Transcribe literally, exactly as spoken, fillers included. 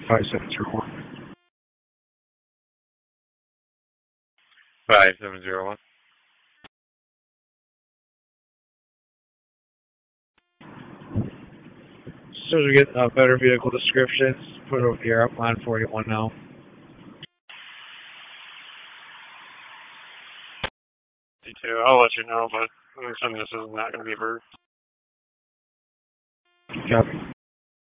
five seven zero one. five seven zero one. As soon as we get uh, better vehicle descriptions, put it over the air up line four eight one now. D two, I'll let you know, but I'm assuming this is not going to be a bird. Copy.